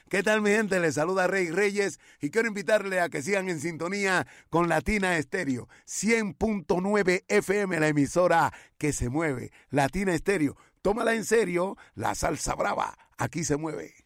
¿Qué tal, mi gente? Les saluda Rey Reyes y quiero invitarle a que sigan en sintonía con Latina Estéreo 100.9 FM, la emisora que se mueve. Latina Estéreo, tómala en serio, la salsa brava, aquí se mueve.